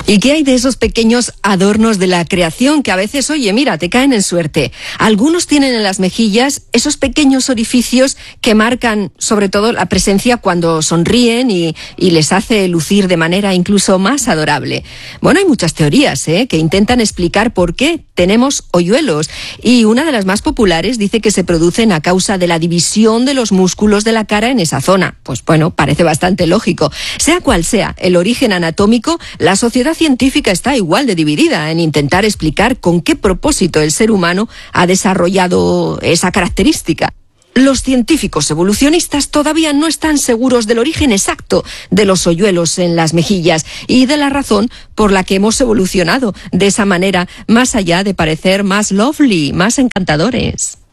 ¿Y qué hay de esos pequeños adornos de la creación que a veces, oye, mira, te caen en suerte? Algunos tienen en las mejillas esos pequeños orificios que marcan sobre todo la presencia cuando sonríen y les hace lucir de manera incluso más adorable. Bueno, hay muchas teorías que intentan explicar por qué tenemos hoyuelos, y una de las más populares dice que se producen a causa de la división de los músculos de la cara en esa zona. Pues bueno, parece bastante lógico. Sea cual sea el origen anatómico, la sociedad científica está igual de dividida en intentar explicar con qué propósito el ser humano ha desarrollado esa característica. Los científicos evolucionistas todavía no están seguros del origen exacto de los hoyuelos en las mejillas y de la razón por la que hemos evolucionado de esa manera, más allá de parecer más lovely, más encantadores.